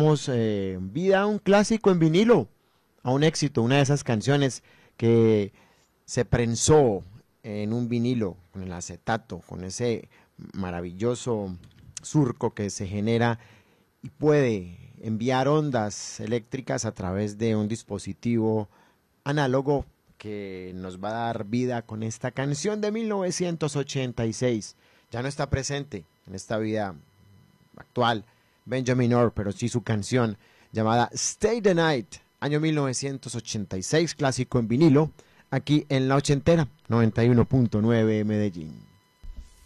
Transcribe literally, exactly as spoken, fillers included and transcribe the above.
damos eh, vida a un clásico en vinilo, a un éxito, una de esas canciones que se prensó en un vinilo, con el acetato, con ese maravilloso surco que se genera y puede enviar ondas eléctricas a través de un dispositivo análogo que nos va a dar vida con esta canción de mil novecientos ochenta y seis. Ya no está presente en esta vida actual Benjamin Orr, pero sí su canción llamada Stay the Night, año mil novecientos ochenta y seis, clásico en vinilo, aquí en La Ochentera, noventa y uno punto nueve Medellín.